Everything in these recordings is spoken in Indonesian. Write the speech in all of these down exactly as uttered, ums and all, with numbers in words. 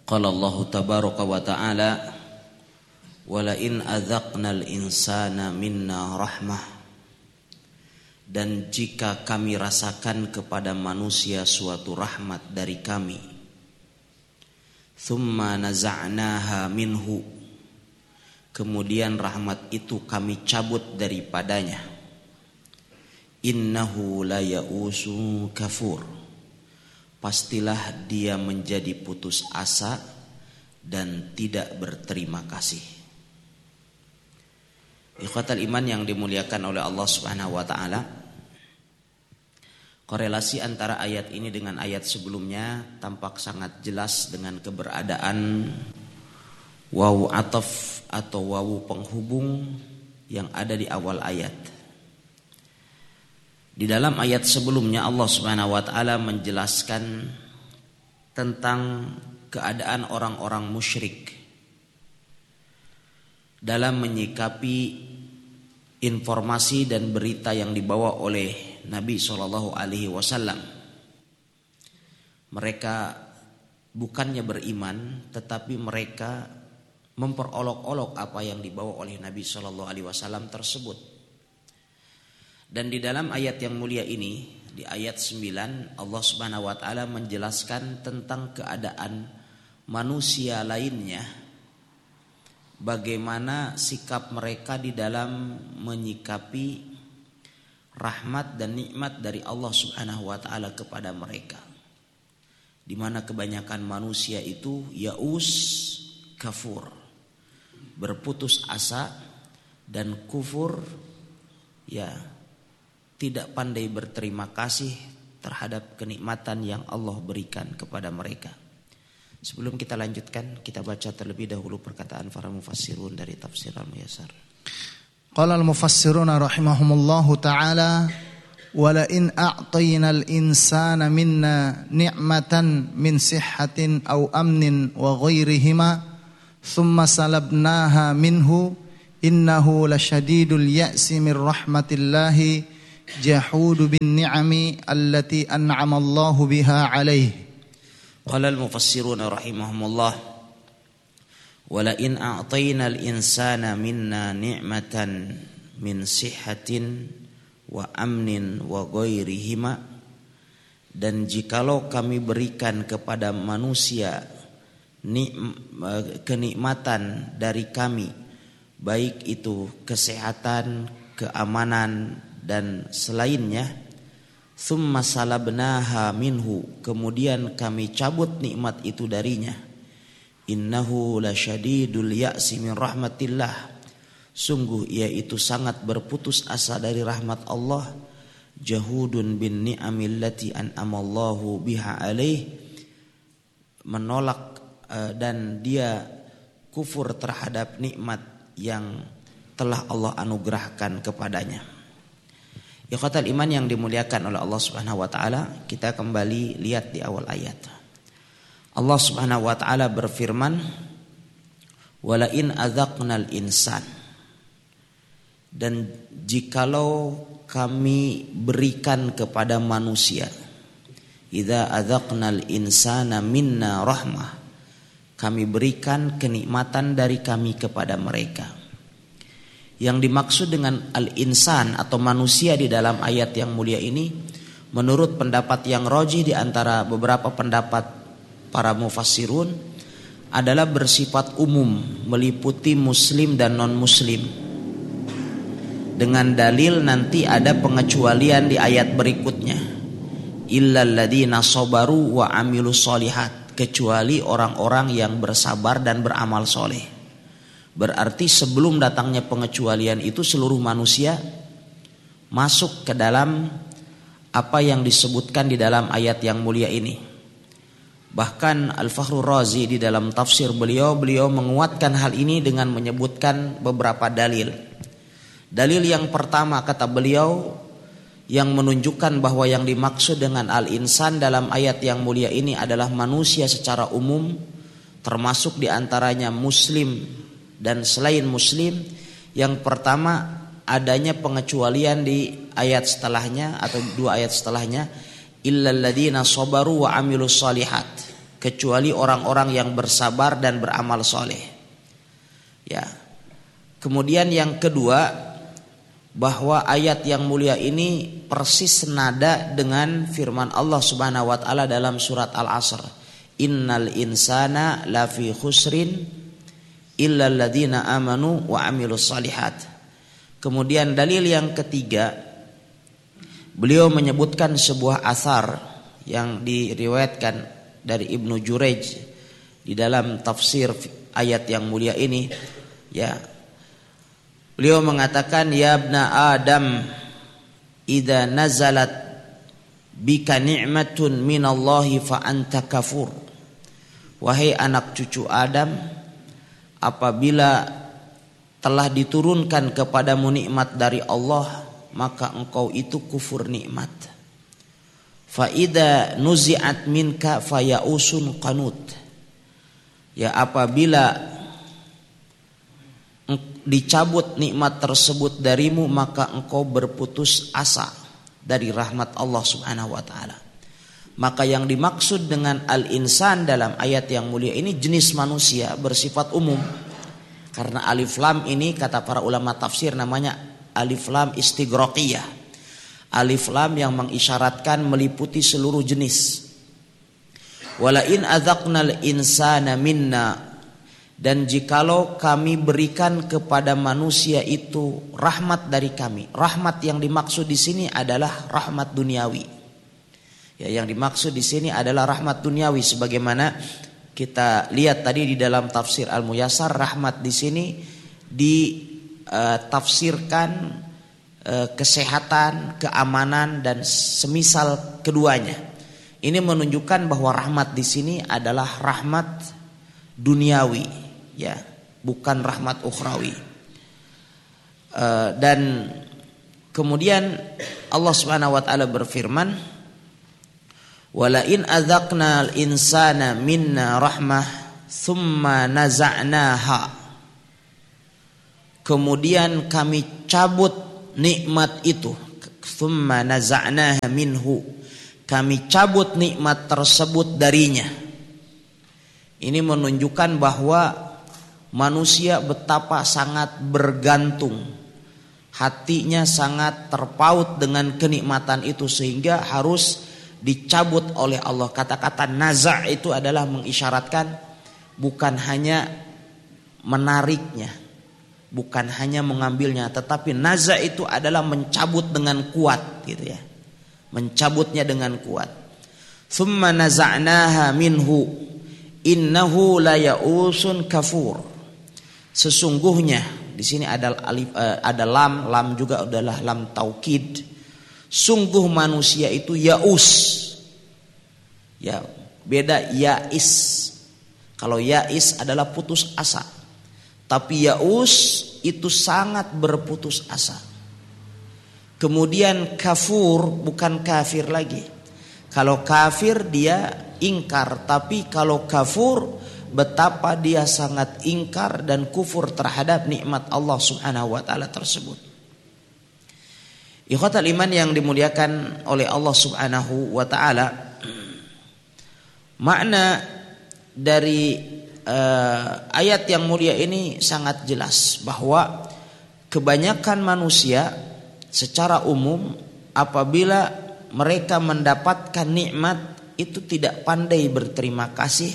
Qala Allah tabaraka wa ta'ala wala in adzaqnal insana minna rahmah, dan jika kami rasakan kepada manusia suatu rahmat dari kami, thumma naza'naha minhu, kemudian rahmat itu kami cabut daripadanya, innahu la ya'usu kafur, pastilah dia menjadi putus asa dan tidak berterima kasih. Ikhwatal iman yang dimuliakan oleh Allah Subhanahu wa taala, korelasi antara ayat ini dengan ayat sebelumnya tampak sangat jelas dengan keberadaan wawu ataf atau wawu penghubung yang ada di awal ayat. Di dalam ayat sebelumnya Allah Subhanahu wa taala menjelaskan tentang keadaan orang-orang musyrik dalam menyikapi informasi dan berita yang dibawa oleh Nabi shallallahu alaihi wasallam. Mereka bukannya beriman, tetapi mereka memperolok-olok apa yang dibawa oleh Nabi shallallahu alaihi wasallam tersebut. Dan di dalam ayat yang mulia ini, di ayat sembilan, Allah Subhanahu wa taala menjelaskan tentang keadaan manusia lainnya, bagaimana sikap mereka di dalam menyikapi rahmat dan nikmat dari Allah Subhanahu wa taala kepada mereka. Di mana kebanyakan manusia itu yaus kafur, berputus asa dan kufur, ya, tidak pandai berterima kasih terhadap kenikmatan yang Allah berikan kepada mereka. Sebelum kita lanjutkan, kita baca terlebih dahulu perkataan para mufassirun dari tafsir Al-Muyassar. Qala al-mufassiruna rahimahumullahu ta'ala wala in a'tayna al-insana minna ni'matan min sihhatin aw amnin wa ghairihima thumma salabnaha minhu innahu lasyadidul ya'si min rahmatillahi jahudu bin ni'ami allati an'ama Allahu biha alaihi. Qala al-mufassiruna rahimahumullah wala in a'tayna al-insana minna ni'matan min sihhatin wa amnin wa ghairihima, dan jikalau kami berikan kepada manusia kenikmatan dari kami, baik itu kesehatan, keamanan dan selainnya, thumma salabnaha minhu, kemudian kami cabut nikmat itu darinya, innahu lasyadidul ya'si min rahmatillah, sungguh ia itu sangat berputus asa dari rahmat Allah, jahudun bin ni'amil lati an'amallahu biha alaih, menolak uh, dan dia kufur terhadap nikmat yang telah Allah anugerahkan kepadanya. Ikhwatal iman yang dimuliakan oleh Allah Subhanahu wa taala, kita kembali lihat di awal ayat. Allah Subhanahu wa taala berfirman, "Wala in adzaqnal insan." Dan jikalau kami berikan kepada manusia, idza adzaqnal insana minna rahmah, kami berikan kenikmatan dari kami kepada mereka. Yang dimaksud dengan al-insan atau manusia di dalam ayat yang mulia ini, menurut pendapat yang rajih di antara beberapa pendapat para mufassirun, adalah bersifat umum, meliputi muslim dan non-muslim. Dengan dalil nanti ada pengecualian di ayat berikutnya, illal ladzina sabaru wa amilus sholihat, kecuali orang-orang yang bersabar dan beramal soleh. Berarti sebelum datangnya pengecualian itu seluruh manusia masuk ke dalam apa yang disebutkan di dalam ayat yang mulia ini. Bahkan Al-Fakhrur Razi di dalam tafsir beliau, beliau menguatkan hal ini dengan menyebutkan beberapa dalil. Dalil yang pertama kata beliau yang menunjukkan bahwa yang dimaksud dengan al-insan dalam ayat yang mulia ini adalah manusia secara umum, termasuk diantaranya muslim dan selain muslim. Yang pertama, adanya pengecualian di ayat setelahnya atau dua ayat setelahnya, illal ladzina sabaru wa amilus sholihat, kecuali orang-orang yang bersabar dan beramal soleh. Ya. Kemudian yang kedua, bahwa ayat yang mulia ini persis senada dengan firman Allah Subhanahu wa taala dalam surat Al-Asr. Innal insana lafi khusrin illal ladzina amanu wa amilus solihat. Kemudian dalil yang ketiga, beliau menyebutkan sebuah athar yang diriwayatkan dari Ibnu Jurayj di dalam tafsir ayat yang mulia ini. Ya, beliau mengatakan, ya ibna Adam, idza nazalat bika ni'matun minallahi fa anta kafur. Wahai anak cucu Adam, apabila telah diturunkan kepadamu nikmat dari Allah, maka engkau itu kufur nikmat. Fa idza nuzi'at minka fayausun qanut. Ya, apabila dicabut nikmat tersebut darimu, maka engkau berputus asa dari rahmat Allah Subhanahu wa taala. Maka yang dimaksud dengan al-insan dalam ayat yang mulia ini jenis manusia bersifat umum. Karena alif lam ini kata para ulama tafsir namanya alif lam istighraqiyah. Alif lam yang mengisyaratkan meliputi seluruh jenis. Wala in adzaqnal insana minna, dan jikalau kami berikan kepada manusia itu rahmat dari kami. Rahmat yang dimaksud di sini adalah rahmat duniawi. Ya, yang dimaksud di sini adalah rahmat duniawi, sebagaimana kita lihat tadi di dalam tafsir Al-Muyassar. Rahmat di sini ditafsirkan uh, uh, kesehatan, keamanan dan semisal keduanya. Ini menunjukkan bahwa rahmat di sini adalah rahmat duniawi, ya, bukan rahmat ukhrawi. Uh, dan kemudian Allah Subhanahu wa taala berfirman, wala in adzaqnal insana minna rahmah thumma naza'naha. Kemudian kami cabut nikmat itu, thumma naza'naha minhu, kami cabut nikmat tersebut darinya. Ini menunjukkan bahwa manusia betapa sangat bergantung, hatinya sangat terpaut dengan kenikmatan itu, sehingga harus dicabut oleh Allah. Kata-kata naza' itu adalah mengisyaratkan bukan hanya menariknya, bukan hanya mengambilnya, tetapi naza' itu adalah mencabut dengan kuat, gitu ya. Mencabutnya dengan kuat. Tsumma naza'naha minhu innahu la ya'usun kafur. Sesungguhnya di sini ada alif, ada lam, lam juga adalah lam taukid. Sungguh manusia itu yaus. Ya, beda yais. Kalau yais adalah putus asa, tapi yaus itu sangat berputus asa. Kemudian kafur bukan kafir lagi. Kalau kafir dia ingkar, tapi kalau kafur betapa dia sangat ingkar dan kufur terhadap nikmat Allah Subhanahu wa taala tersebut. Ikhwatal iman yang dimuliakan oleh Allah Subhanahu wa taala, makna dari uh, ayat yang mulia ini sangat jelas bahwa kebanyakan manusia secara umum apabila mereka mendapatkan nikmat itu tidak pandai berterima kasih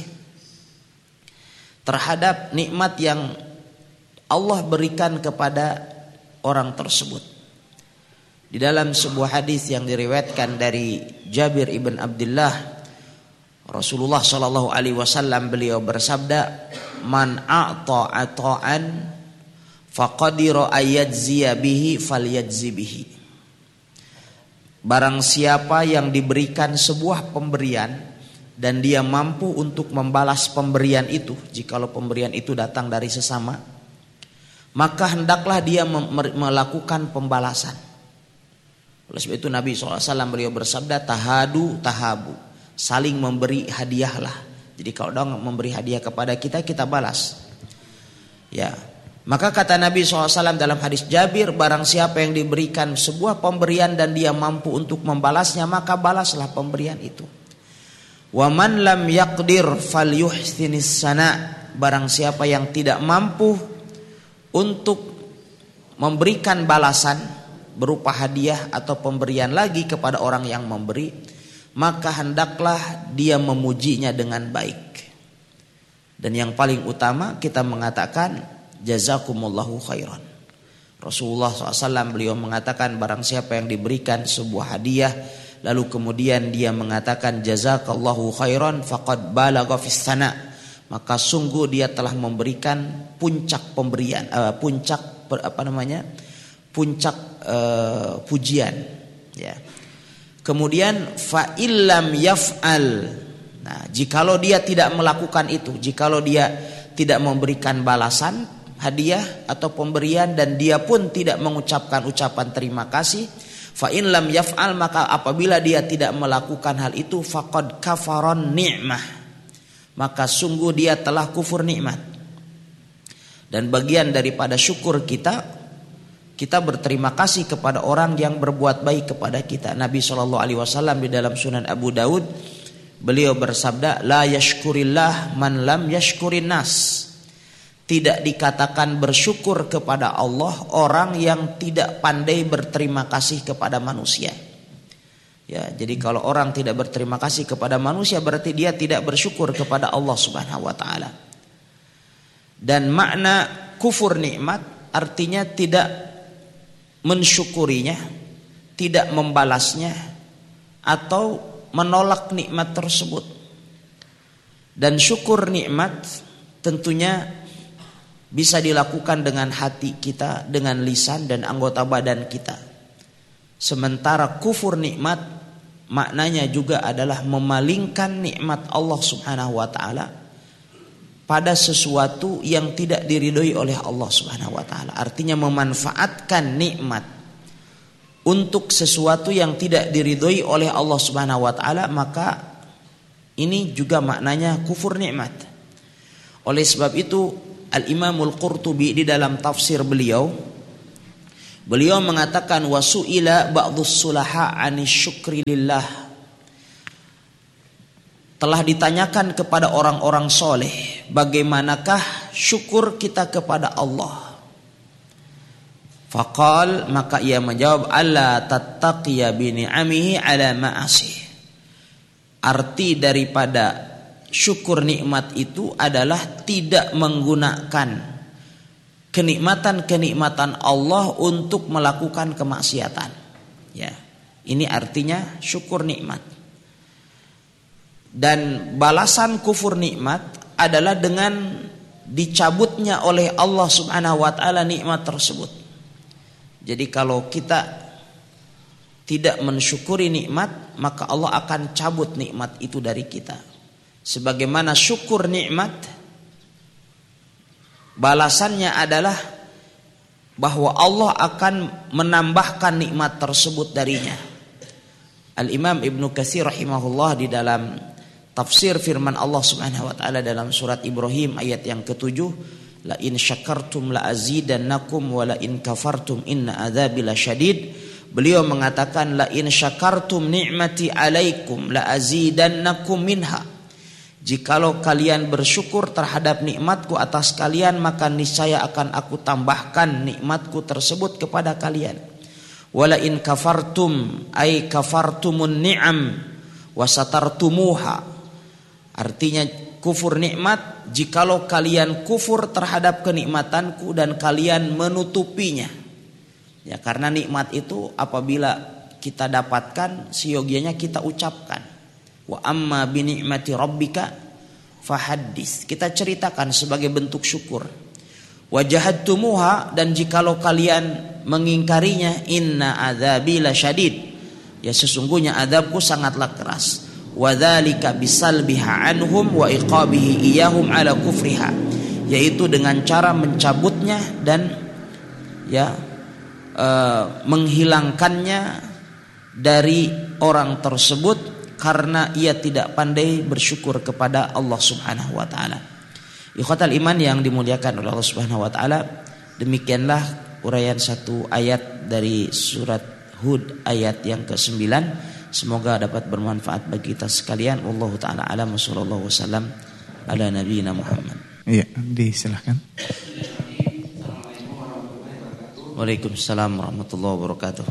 terhadap nikmat yang Allah berikan kepada orang tersebut. Di dalam sebuah hadis yang diriwayatkan dari Jabir ibn Abdullah, Rasulullah sallallahu alaihi wasallam beliau bersabda, "Man a'ta ata'an faqadira ayajziya bihi falyajzi bihi." Barang siapa yang diberikan sebuah pemberian dan dia mampu untuk membalas pemberian itu, jikalau pemberian itu datang dari sesama, maka hendaklah dia melakukan pembalasan. Oleh sebab itu Nabi shallallahu alaihi wasallam beliau bersabda, tahadu tahabu, saling memberi hadiahlah. Jadi kalau orang memberi hadiah kepada kita, kita balas. Ya, maka kata Nabi shallallahu alaihi wasallam dalam hadis Jabir, barang siapa yang diberikan sebuah pemberian dan dia mampu untuk membalasnya, maka balaslah pemberian itu. Wa man lam yaqdir falyuhsinis sana. Barang siapa yang tidak mampu untuk memberikan balasan berupa hadiah atau pemberian lagi kepada orang yang memberi, maka hendaklah dia memujinya dengan baik. Dan yang paling utama kita mengatakan jazakumullahu khairan. Rasulullah shallallahu alaihi wasallam beliau mengatakan barang siapa yang diberikan sebuah hadiah lalu kemudian dia mengatakan jazakallahu khairan faqad balagha fis sana, maka sungguh dia telah memberikan puncak pemberian, uh, puncak apa namanya? puncak uh, pujian, ya. Kemudian fa illam yaf'al. Nah, jikalau dia tidak melakukan itu, jikalau dia tidak memberikan balasan hadiah atau pemberian dan dia pun tidak mengucapkan ucapan terima kasih, fa in lam yaf'al, maka apabila dia tidak melakukan hal itu, faqad kafaron ni'mah, maka sungguh dia telah kufur nikmat. Dan bagian daripada syukur kita, kita berterima kasih kepada orang yang berbuat baik kepada kita. Nabi shallallahu alaihi wasallam di dalam Sunan Abu Daud, beliau bersabda, la yashkurillah man lam yashkurin nas. Tidak dikatakan bersyukur kepada Allah orang yang tidak pandai berterima kasih kepada manusia. Ya, jadi kalau orang tidak berterima kasih kepada manusia berarti dia tidak bersyukur kepada Allah Subhanahu wa taala. Dan makna kufur nikmat artinya tidak mensyukurinya, tidak membalasnya, atau menolak nikmat tersebut. Dan syukur nikmat tentunya bisa dilakukan dengan hati kita, dengan lisan dan anggota badan kita. Sementara kufur nikmat maknanya juga adalah memalingkan nikmat Allah Subhanahu wa taala pada sesuatu yang tidak diridhoi oleh Allah Subhanahu wa taala. Artinya memanfaatkan nikmat untuk sesuatu yang tidak diridhoi oleh Allah Subhanahu wa taala, maka ini juga maknanya kufur nikmat. Oleh sebab itu Al-Imamul Qurtubi di dalam tafsir beliau beliau mengatakan wasu'ila ba'dhus sulaha 'anis syukri lillah. Telah ditanyakan kepada orang-orang soleh, bagaimanakah syukur kita kepada Allah? Faqal, maka ia menjawab, alla tattaqiya bi ni'amihi ala ma'asih. Arti daripada syukur nikmat itu adalah tidak menggunakan kenikmatan-kenikmatan Allah untuk melakukan kemaksiatan. Ya, ini artinya syukur nikmat. Dan balasan kufur nikmat adalah dengan dicabutnya oleh Allah Subhanahu wa taala nikmat tersebut. Jadi kalau kita tidak mensyukuri nikmat, maka Allah akan cabut nikmat itu dari kita. Sebagaimana syukur nikmat balasannya adalah bahwa Allah akan menambahkan nikmat tersebut darinya. Al-Imam Ibnu Katsir rahimahullah di dalam tafsir firman Allah Subhanahu wa taala dalam surat Ibrahim ayat yang ketujuh, la in syakartum la azidannakum wa la in kafartum inna adzabi lasyadid. Beliau mengatakan la in syakartum ni'mati alaikum la azidannakum minha. Jikalau kalian bersyukur terhadap nikmatku atas kalian, maka niscaya akan aku tambahkan nikmatku tersebut kepada kalian. Wala in kafartum ay kafartumun ni'am wa satartumuha. Artinya kufur nikmat jikalau kalian kufur terhadap kenikmatanku dan kalian menutupinya. Ya, karena nikmat itu apabila kita dapatkan seyogianya kita ucapkan. Wa amma bi ni'mati rabbika fahaddits. Kita ceritakan sebagai bentuk syukur. Wa jahadtumuha, dan jikalau kalian mengingkarinya, inna adzabi lasyadid. Ya, sesungguhnya azabku sangatlah keras. Wa dzalika bisalbiha anhum wa iqabihi iyahum ala kufriha, yaitu dengan cara mencabutnya dan ya e, menghilangkannya dari orang tersebut karena ia tidak pandai bersyukur kepada Allah Subhanahu wa taala. Ikhwatal iman yang dimuliakan oleh Allah Subhanahu wa taala, demikianlah uraian satu ayat dari surat Hud ayat yang kesembilan. Semoga dapat bermanfaat bagi kita sekalian. Wallahu taala alam, sallallahu wasallam ala nabiyina Muhammad. Iya, disilahkan. Waalaikumsalam warahmatullahi wabarakatuh.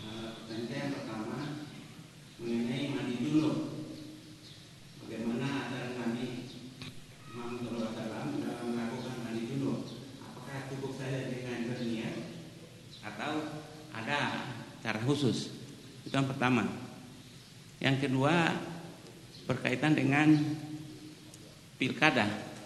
Khusus. Itu yang pertama. Yang kedua berkaitan dengan pilkada.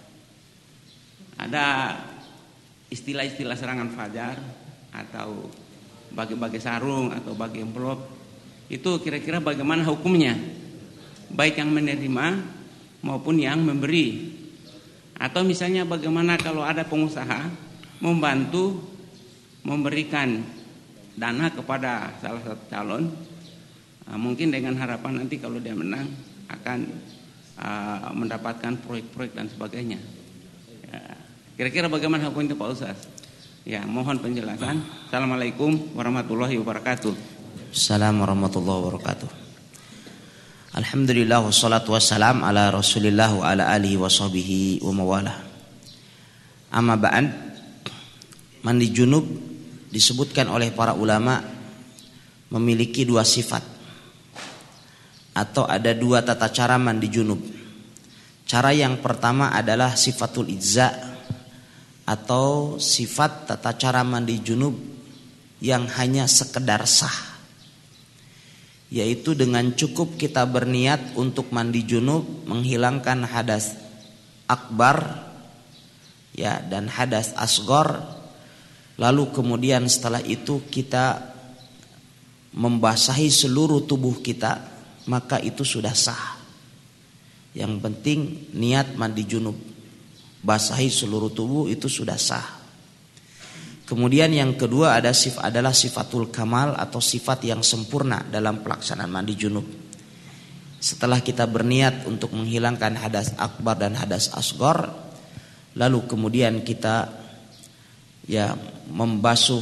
Ada istilah-istilah serangan fajar atau bagi-bagi sarung atau bagi amplop. Itu kira-kira bagaimana hukumnya? Baik yang menerima maupun yang memberi. Atau misalnya bagaimana kalau ada pengusaha membantu memberikan dana kepada salah satu calon, uh, mungkin dengan harapan nanti kalau dia menang akan uh, mendapatkan proyek-proyek dan sebagainya. Ya, kira-kira bagaimana hukum itu Pak Ustaz? Ya, mohon penjelasan. Assalamualaikum warahmatullahi wabarakatuh. Assalamualaikum warahmatullahi wabarakatuh. Alhamdulillah wassalatu wassalam ala Rasulillah wa ala alihi wa sahbihi wa mawalah. Amma ba'd, mandi junub disebutkan oleh para ulama memiliki dua sifat atau ada dua tata cara mandi junub. Cara yang pertama adalah sifatul ijza atau sifat tata cara mandi junub yang hanya sekedar sah, yaitu dengan cukup kita berniat untuk mandi junub menghilangkan hadas akbar ya dan hadas asghar. Lalu kemudian setelah itu kita membasahi seluruh tubuh kita, maka itu sudah sah. Yang penting niat mandi junub, basahi seluruh tubuh itu sudah sah. Kemudian yang kedua ada sif, adalah sifatul kamal atau sifat yang sempurna dalam pelaksanaan mandi junub. Setelah kita berniat untuk menghilangkan hadas akbar dan hadas asghar, lalu kemudian kita ya membasuh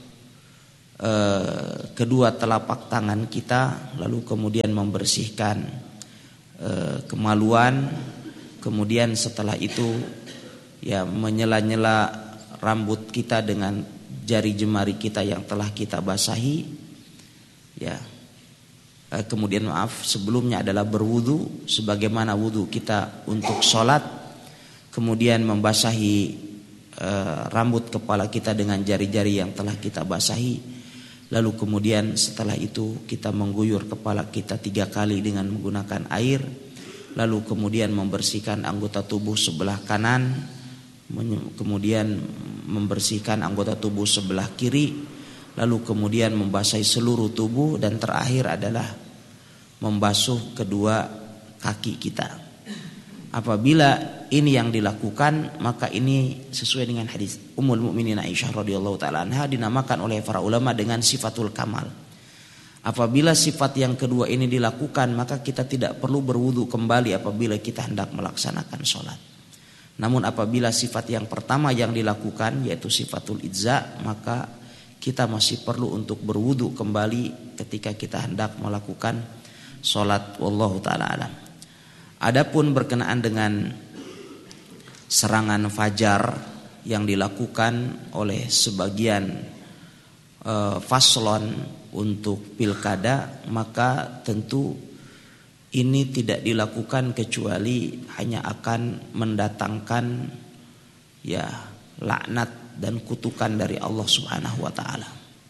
eh, kedua telapak tangan kita, lalu kemudian membersihkan eh, kemaluan, kemudian setelah itu ya menyela-nyela rambut kita dengan jari jemari kita yang telah kita basahi, ya eh, kemudian maaf sebelumnya adalah berwudu sebagaimana wudu kita untuk sholat, kemudian membasahi Uh, rambut kepala kita dengan jari-jari yang telah kita basahi. Lalu kemudian setelah itu kita mengguyur kepala kita tiga kali dengan menggunakan air. Lalu kemudian membersihkan anggota tubuh sebelah kanan, kemudian membersihkan anggota tubuh sebelah kiri, lalu kemudian membasahi seluruh tubuh, dan terakhir adalah membasuh kedua kaki kita. Apabila ini yang dilakukan, maka ini sesuai dengan hadis Ummul Mukminin Aisyah radhiyallahu taala anha, dinamakan oleh para ulama dengan sifatul kamal. Apabila sifat yang kedua ini dilakukan, maka kita tidak perlu berwudu kembali apabila kita hendak melaksanakan sholat. Namun apabila sifat yang pertama yang dilakukan, yaitu sifatul ijza, maka kita masih perlu untuk berwudu kembali ketika kita hendak melakukan sholat. Wallahu ta'ala alam. Adapun berkenaan dengan serangan fajar yang dilakukan oleh sebagian uh, faslon untuk pilkada, maka tentu ini tidak dilakukan kecuali hanya akan mendatangkan ya laknat dan kutukan dari Allah Subhanahu wa taala.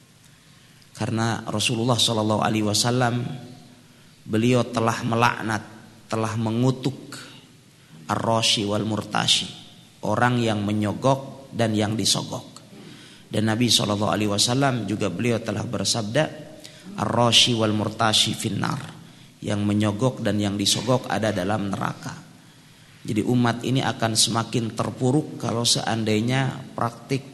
Karena Rasulullah sallallahu alaihi wasallam beliau telah melaknat, telah mengutuk ar-rashi wal murtashi, orang yang menyogok dan yang disogok. Dan Nabi shallallahu alaihi wasallam juga beliau telah bersabda, ar-rashi wal murtashi finnar, yang menyogok dan yang disogok ada dalam neraka. Jadi umat ini akan semakin terpuruk kalau seandainya praktik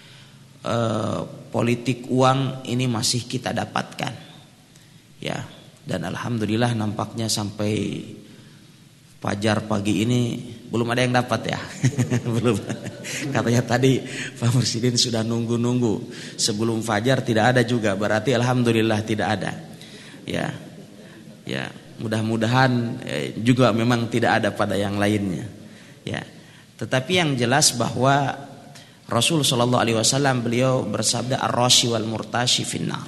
eh, politik uang ini masih kita dapatkan. Ya, dan alhamdulillah nampaknya sampai fajar pagi ini belum ada yang dapat ya. Belum. Katanya tadi Pak Presiden sudah nunggu-nunggu sebelum fajar tidak ada juga, berarti alhamdulillah tidak ada. Ya. Ya, mudah-mudahan eh, juga memang tidak ada pada yang lainnya. Ya. Tetapi yang jelas bahwa Rasul sallallahu alaihi wasallam beliau bersabda ar-rashi wal murtashi finnar.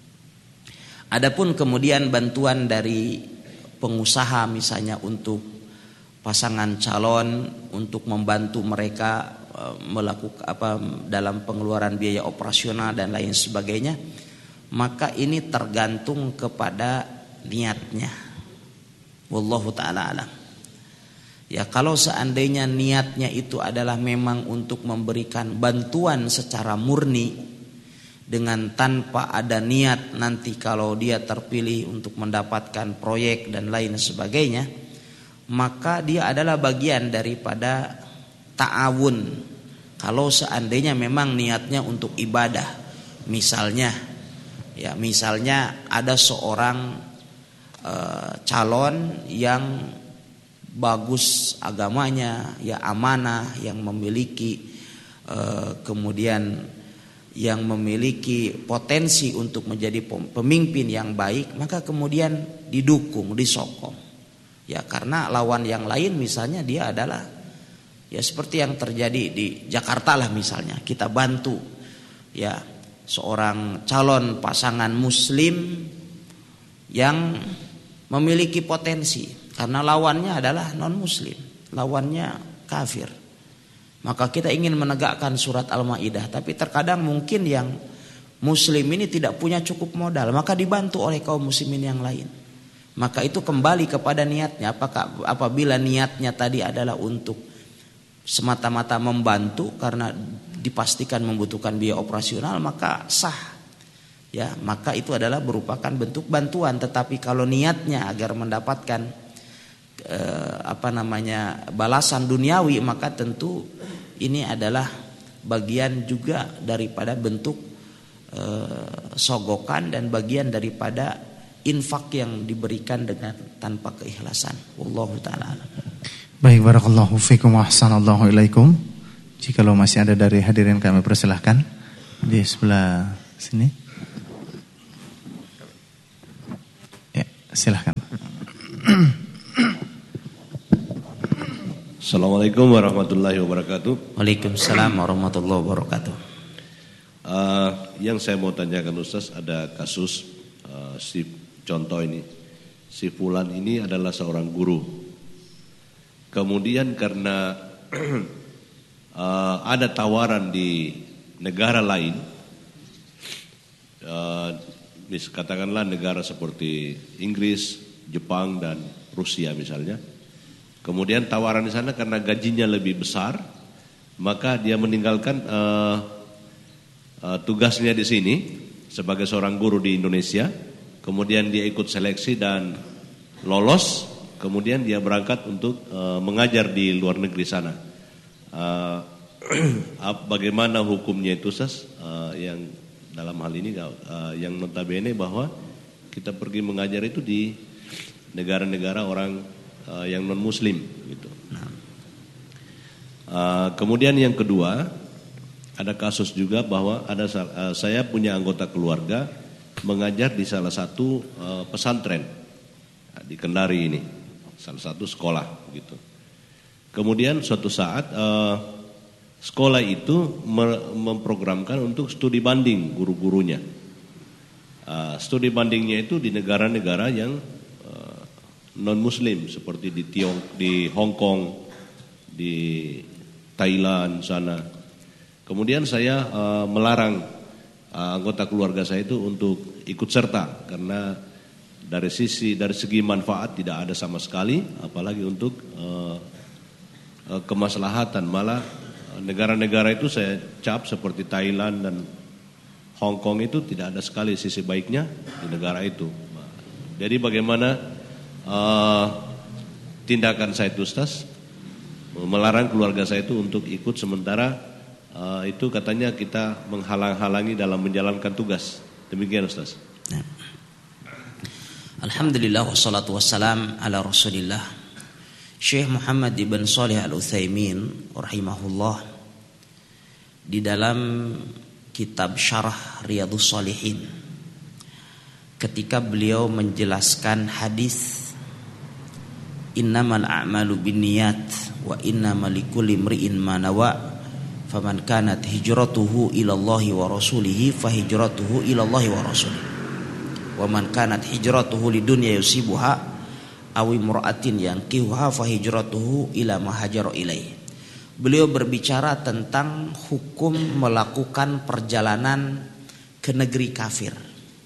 Adapun kemudian bantuan dari pengusaha misalnya untuk pasangan calon untuk membantu mereka melakukan apa dalam pengeluaran biaya operasional dan lain sebagainya, maka ini tergantung kepada niatnya. Wallahu taala alam. Ya, kalau seandainya niatnya itu adalah memang untuk memberikan bantuan secara murni dengan tanpa ada niat nanti kalau dia terpilih untuk mendapatkan proyek dan lain sebagainya, maka dia adalah bagian daripada ta'awun. Kalau seandainya memang niatnya untuk ibadah, misalnya, ya misalnya ada seorang e, calon yang bagus agamanya, ya amanah, yang memiliki e, kemudian yang memiliki potensi untuk menjadi pemimpin yang baik, maka kemudian didukung, disokong. Ya karena lawan yang lain misalnya dia adalah ya seperti yang terjadi di Jakarta lah misalnya, kita bantu ya seorang calon pasangan muslim yang memiliki potensi karena lawannya adalah non muslim, lawannya kafir. Maka kita ingin menegakkan surat Al-Maidah, tapi terkadang mungkin yang muslim ini tidak punya cukup modal, maka dibantu oleh kaum muslimin yang lain. Maka itu kembali kepada niatnya. Apakah apabila niatnya tadi adalah untuk semata-mata membantu karena dipastikan membutuhkan biaya operasional, maka sah. Ya, maka itu adalah merupakan bentuk bantuan. Tetapi kalau niatnya agar mendapatkan eh, apa namanya balasan duniawi, maka tentu ini adalah bagian juga daripada bentuk eh, sogokan dan bagian daripada infak yang diberikan dengan tanpa keikhlasan. Wallahu taala alam. Baik, barakallahu fikum wa ahsanallahu ilaikum. Jikalau masih ada dari hadirin kami persilahkan di sebelah sini. Ya, silahkan. Assalamualaikum warahmatullahi wabarakatuh. Waalaikumsalam warahmatullahi wabarakatuh. Uh, yang saya mau tanyakan Ustaz, ada kasus uh, si contoh ini, si fulan ini adalah seorang guru. Kemudian karena uh, ada tawaran di negara lain, uh, katakanlah negara seperti Inggris, Jepang dan Rusia misalnya. Kemudian tawaran di sana karena gajinya lebih besar, maka dia meninggalkan uh, uh, tugasnya di sini sebagai seorang guru di Indonesia. Kemudian dia ikut seleksi dan lolos. Kemudian dia berangkat untuk uh, mengajar di luar negeri sana. Uh, bagaimana hukumnya itu, Ustaz? Uh, yang dalam hal ini uh, yang notabene bahwa kita pergi mengajar itu di negara-negara orang uh, yang non Muslim, gitu. Uh, kemudian yang kedua, ada kasus juga bahwa ada uh, saya punya anggota keluarga mengajar di salah satu uh, pesantren uh, di Kendari ini. Salah satu sekolah gitu. Kemudian suatu saat uh, sekolah itu memprogramkan untuk studi banding guru-gurunya. Uh, studi bandingnya itu di negara-negara yang uh, non-Muslim seperti di Tiong, di Hong Kong, di Thailand sana. Kemudian saya uh, melarang uh, anggota keluarga saya itu untuk ikut serta karena dari sisi dari segi manfaat tidak ada sama sekali, apalagi untuk uh, uh, kemaslahatan. Malah uh, negara-negara itu saya cap seperti Thailand dan Hong Kong itu tidak ada sekali sisi baiknya di negara itu. Jadi bagaimana uh, tindakan saya itu, Ustaz, melarang keluarga saya itu untuk ikut sementara uh, itu katanya kita menghalang-halangi dalam menjalankan tugas. Demikian, Ustaz. Ya. Alhamdulillah wassalatu wassalam ala Rasulillah. Syekh Muhammad ibn Shalih Al-Utsaimin rahimahullah di dalam kitab Syarah Riyadhus Shalihin ketika beliau menjelaskan hadis innamal a'malu binniyat wa innamal likulli imri'in ma nawa faman kanat hijratuhu ilallahi wa rasulihi fahijratuhu ilallahi wa rasulihi wa man kanat hijratuhu lidunya yusibuha aw imra'atin yankihuha fahijratuhu ila ma hajara ilaihi. Beliau berbicara tentang hukum melakukan perjalanan ke negeri kafir.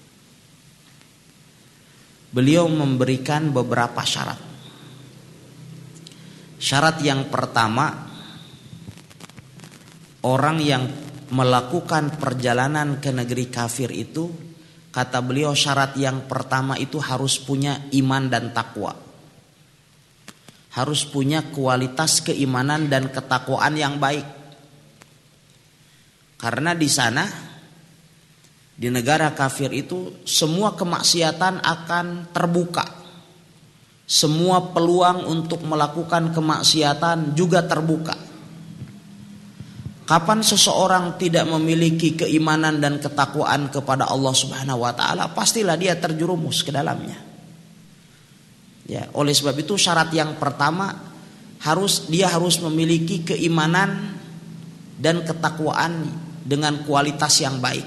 Beliau memberikan beberapa syarat. Syarat yang pertama, orang yang melakukan perjalanan ke negeri kafir itu, kata beliau syarat yang pertama itu harus punya iman dan takwa. Harus punya kualitas keimanan dan ketakwaan yang baik. Karena di sana, di negara kafir itu semua kemaksiatan akan terbuka. Semua peluang untuk melakukan kemaksiatan juga terbuka. Kapan seseorang tidak memiliki keimanan dan ketakwaan kepada Allah Subhanahu wa taala, pastilah dia terjerumus ke dalamnya. Ya, oleh sebab itu syarat yang pertama harus dia harus memiliki keimanan dan ketakwaan dengan kualitas yang baik.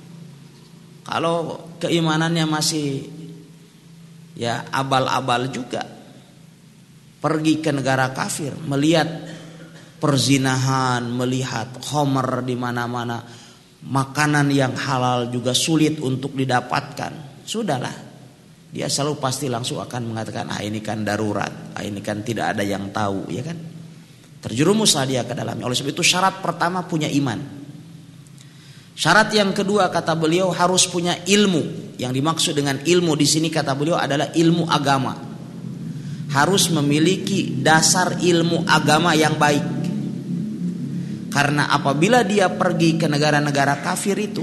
Kalau keimanannya masih ya abal-abal juga, pergi ke negara kafir, melihat perzinahan, melihat khamr di mana-mana, makanan yang halal juga sulit untuk didapatkan, sudahlah. Dia selalu pasti langsung akan mengatakan, ah ini kan darurat, ah ini kan tidak ada yang tahu, ya kan? Terjerumuslah dia ke dalamnya. Oleh sebab itu syarat pertama punya iman. Syarat yang kedua kata beliau harus punya ilmu. Yang dimaksud dengan ilmu di sini kata beliau adalah ilmu agama. Harus memiliki dasar ilmu agama yang baik. Karena apabila dia pergi ke negara-negara kafir itu,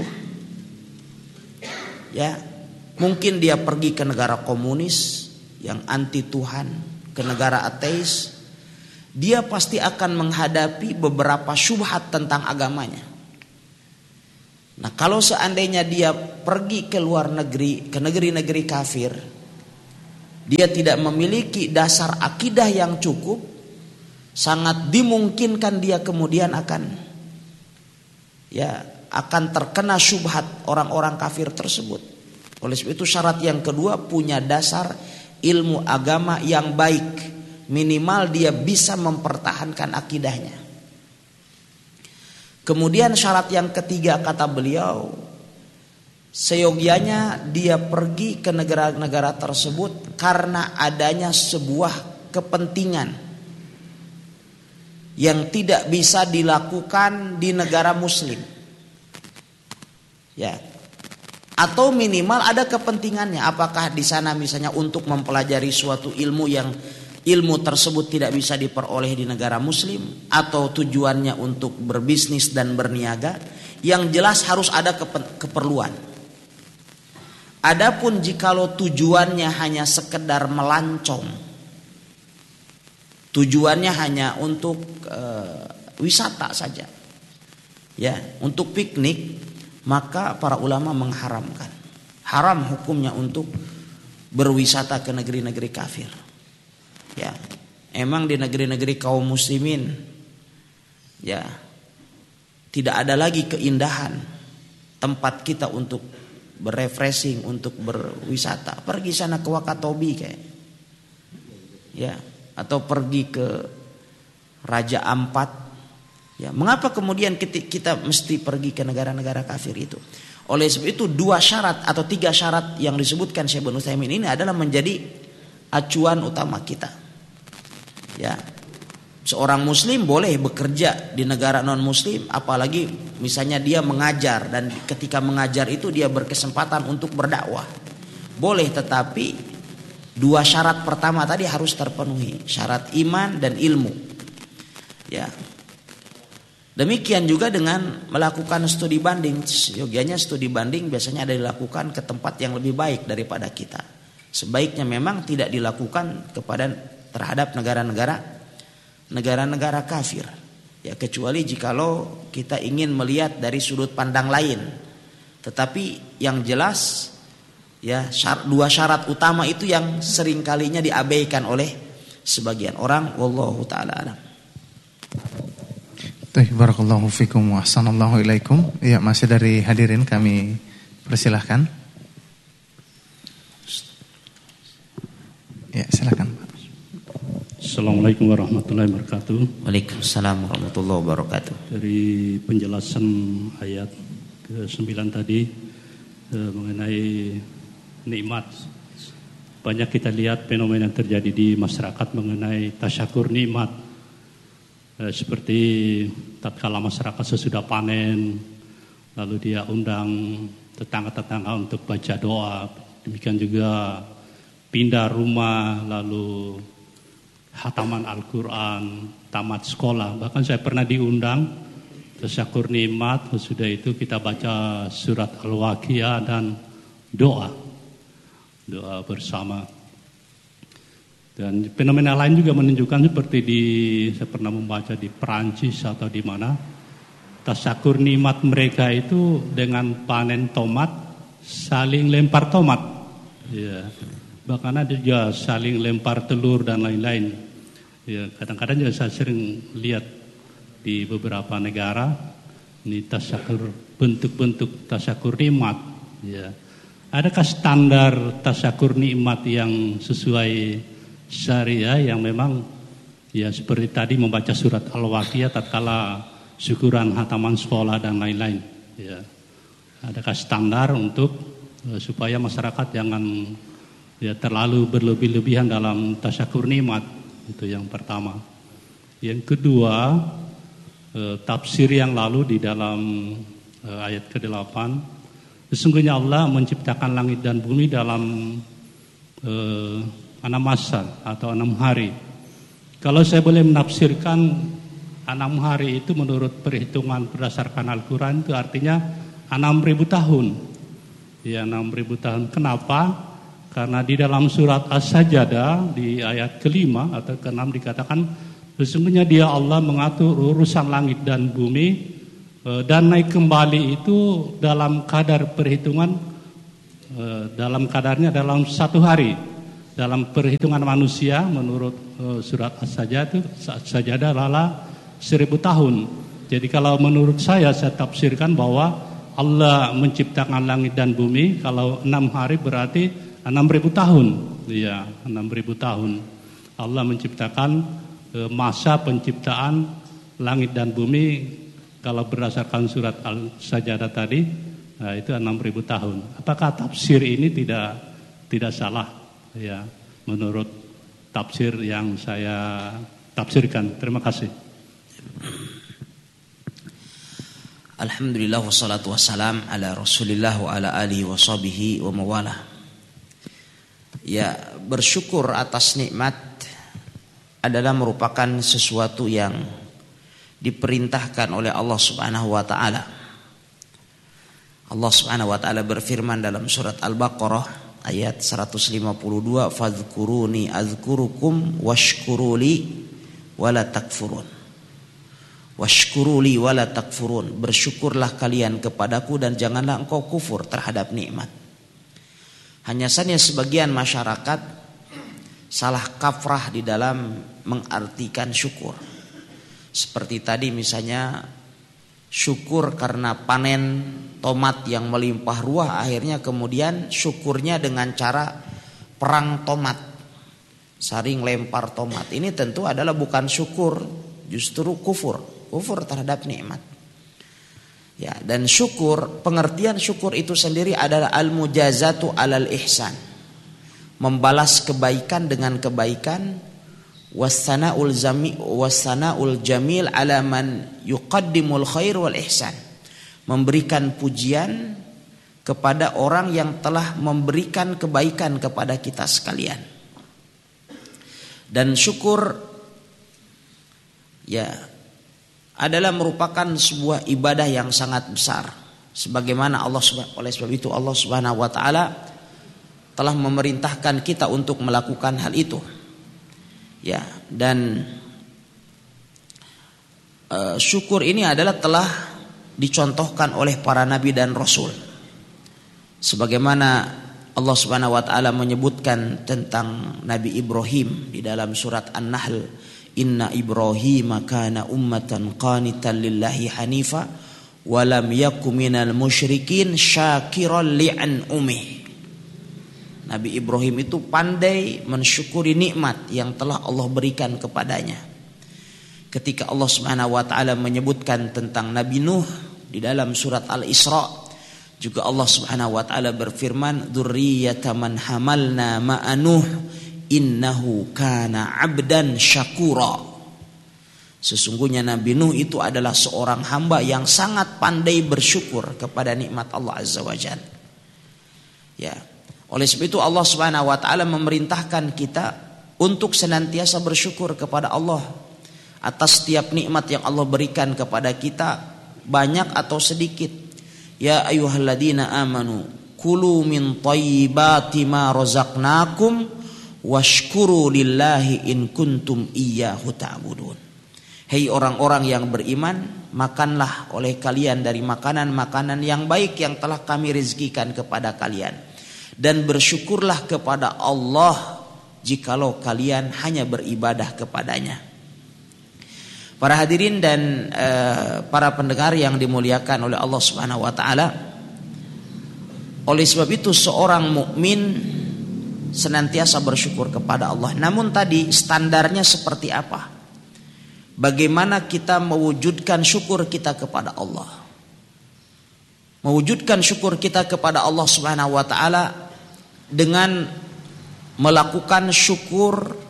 ya, mungkin dia pergi ke negara komunis yang anti Tuhan, ke negara ateis, dia pasti akan menghadapi beberapa syubhat tentang agamanya. Nah, kalau seandainya dia pergi ke luar negeri, ke negeri-negeri kafir, dia tidak memiliki dasar akidah yang cukup, sangat dimungkinkan dia kemudian akan ya akan terkena syubhat orang-orang kafir tersebut. Oleh sebab itu syarat yang kedua punya dasar ilmu agama yang baik. Minimal dia bisa mempertahankan akidahnya. Kemudian syarat yang ketiga kata beliau, seyogianya dia pergi ke negara-negara tersebut karena adanya sebuah kepentingan yang tidak bisa dilakukan di negara muslim. Ya. Atau minimal ada kepentingannya. Apakah di sana misalnya untuk mempelajari suatu ilmu yang ilmu tersebut tidak bisa diperoleh di negara muslim, atau tujuannya untuk berbisnis dan berniaga, yang jelas harus ada keperluan. Adapun jikalau tujuannya hanya sekedar melancong, tujuannya hanya untuk e, wisata saja, ya, untuk piknik, maka para ulama mengharamkan. Haram hukumnya untuk berwisata ke negeri-negeri kafir. Ya, emang di negeri-negeri kaum muslimin, ya, tidak ada lagi keindahan tempat kita untuk berrefreshing, untuk berwisata. Pergi sana ke Wakatobi kayak, ya, atau pergi ke Raja Ampat. Ya, mengapa kemudian kita, kita mesti pergi ke negara-negara kafir itu? Oleh sebab itu dua syarat atau tiga syarat yang disebutkan Syekh Ibnu Utsaimin ini adalah menjadi acuan utama kita. Ya, seorang muslim boleh bekerja di negara non muslim, apalagi misalnya dia mengajar, dan ketika mengajar itu dia berkesempatan untuk berdakwah. Boleh, tetapi dua syarat pertama tadi harus terpenuhi, syarat iman dan ilmu. Ya. Demikian juga dengan melakukan studi banding. Yogianya studi banding biasanya ada dilakukan ke tempat yang lebih baik daripada kita. Sebaiknya memang tidak dilakukan kepada terhadap negara-negara negara-negara kafir. Ya, kecuali jikalau kita ingin melihat dari sudut pandang lain. Tetapi yang jelas Ya, syarat, dua syarat utama itu yang sering kalinya diabaikan oleh sebagian orang. Wallahu taala alam. Barakallahu fikum wa ahsanallahu ilaikum. Ya, masih dari hadirin kami persilahkan. Ya, silakan. Assalamualaikum warahmatullahi wabarakatuh. Waalaikumsalam warahmatullahi wabarakatuh. Dari penjelasan ayat ke sembilan tadi eh, mengenai nikmat, banyak kita lihat fenomena yang terjadi di masyarakat mengenai tasyakur nikmat, eh, seperti tatkala masyarakat sesudah panen lalu dia undang tetangga-tetangga untuk baca doa, demikian juga pindah rumah lalu hataman Al-Quran, tamat sekolah. Bahkan saya pernah diundang tasyakur nikmat, sudah itu kita baca surat Al-Waqiah dan doa doa bersama. Dan fenomena lain juga menunjukkan seperti di saya pernah membaca di Perancis atau di mana, tasyakur nikmat mereka itu dengan panen tomat saling lempar tomat, ya. Bahkan ada juga saling lempar telur dan lain-lain. Ya, kadang-kadang juga saya sering lihat di beberapa negara ini tasyakur, bentuk-bentuk tasyakur nikmat, ya. Adakah standar tasyakur nikmat yang sesuai syariah yang memang ya seperti tadi membaca surat Al-Waqiah tatkala syukuran hataman sekolah dan lain-lain, ya. Adakah standar untuk uh, supaya masyarakat jangan ya terlalu berlebih-lebihan dalam tasyakur nikmat? Itu yang pertama. Yang kedua, uh, tafsir yang lalu di dalam uh, ayat kedelapan, sesungguhnya Allah menciptakan langit dan bumi dalam uh, enam masa atau enam hari. Kalau saya boleh menafsirkan enam hari itu menurut perhitungan berdasarkan Al-Quran itu artinya enam ribu tahun. Ya, enam ribu tahun. Kenapa? Karena di dalam surat As-Sajdah di ayat kelima atau keenam dikatakan sesungguhnya dia Allah mengatur urusan langit dan bumi dan naik kembali itu dalam kadar perhitungan, dalam kadarnya dalam satu hari. Dalam perhitungan manusia menurut surat As-Sajdah itu As-Sajdah adalah seribu tahun. Jadi kalau menurut saya saya tafsirkan bahwa Allah menciptakan langit dan bumi kalau enam hari berarti enam ribu tahun. Iya, enam ribu tahun. Allah menciptakan masa penciptaan langit dan bumi kalau berdasarkan surat Al-Sajdah tadi, nah itu enam ribu tahun. Apakah tafsir ini tidak tidak salah? Ya, menurut tafsir yang saya tafsirkan. Terima kasih. Alhamdulillah wassalatu wassalam ala Rasulillah wa ala alihi wa sahbihi wa mawalah. Ya, bersyukur atas nikmat adalah merupakan sesuatu yang diperintahkan oleh Allah Subhanahu wa taala. Allah Subhanahu wa taala berfirman dalam surat Al-Baqarah ayat seratus lima puluh dua, "Fadhkuruni azkurukum washkuruli wala takfurun." Washkuruli wala takfurun. Bersyukurlah kalian kepadaku dan janganlah engkau kufur terhadap nikmat. Hanya saja sebagian masyarakat salah kaprah di dalam mengartikan syukur. Seperti tadi misalnya syukur karena panen tomat yang melimpah ruah, akhirnya kemudian syukurnya dengan cara perang tomat, saring lempar tomat. Ini tentu adalah bukan syukur, justru kufur, kufur terhadap nikmat. Ya, dan syukur, pengertian syukur itu sendiri adalah al-mujazatu alal ihsan, membalas kebaikan dengan kebaikan. Wassanaul zami wassanaul jamil ala man yuqaddimul khair wal ihsan, memberikan pujian kepada orang yang telah memberikan kebaikan kepada kita sekalian. Dan syukur ya adalah merupakan sebuah ibadah yang sangat besar, sebagaimana Allah oleh sebab itu Allah Subhanahu wa taala telah memerintahkan kita untuk melakukan hal itu. Ya, dan uh, syukur ini adalah telah dicontohkan oleh para nabi dan rasul. Sebagaimana Allah Subhanahu wa taala menyebutkan tentang Nabi Ibrahim di dalam surat An-Nahl, inna Ibrahim kana ummatan qanitan lillahi hanifa wa lam yakum minal musyrikin syakiran li'an'umih. Nabi Ibrahim itu pandai mensyukuri nikmat yang telah Allah berikan kepadanya. Ketika Allah Subhanahu wa taala menyebutkan tentang Nabi Nuh di dalam surat Al-Isra, juga Allah Subhanahu wa taala berfirman, dzurriyyata man hamalna ma'a Nuh innahu kana 'abdan syakura. Sesungguhnya Nabi Nuh itu adalah seorang hamba yang sangat pandai bersyukur kepada nikmat Allah Azza wa Jalla. Ya. Oleh sebab itu Allah Subhanahu wa taala memerintahkan kita untuk senantiasa bersyukur kepada Allah atas setiap nikmat yang Allah berikan kepada kita, banyak atau sedikit. Ya ayyuhalladzina amanu kulu min thayyibati ma razaqnakum washkuru lillahi in kuntum iyyahu ta'budun. Hei orang-orang yang beriman, makanlah oleh kalian dari makanan-makanan yang baik yang telah kami rezekikan kepada kalian, dan bersyukurlah kepada Allah jikalau kalian hanya beribadah kepadanya. Para hadirin dan uh, para pendengar yang dimuliakan oleh Allah Subhanahu wa taala, oleh sebab itu seorang mukmin senantiasa bersyukur kepada Allah. Namun tadi standarnya seperti apa? Bagaimana kita mewujudkan syukur kita kepada Allah? Mewujudkan syukur kita kepada Allah Subhanahu wa taala dengan melakukan syukur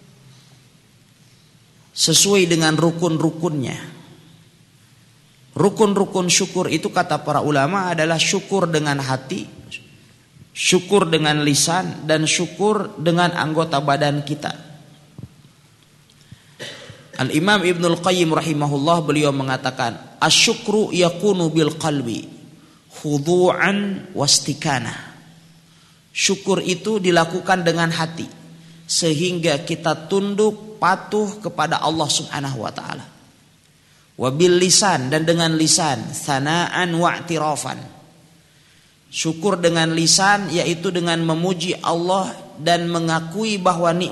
sesuai dengan rukun-rukunnya. Rukun-rukun syukur itu kata para ulama adalah syukur dengan hati, syukur dengan lisan, dan syukur dengan anggota badan kita. Al-Imam Ibnul Qayyim rahimahullah, beliau mengatakan, asyukru yakunu bil qalbi khudu'an wastikanah. Syukur itu dilakukan dengan hati sehingga kita tunduk patuh kepada Allah Subhanahu wa taala. Wabil lisan, dan dengan lisan, sanaan wa'tirafan. Syukur dengan lisan yaitu dengan memuji Allah dan mengakui bahwa nikmat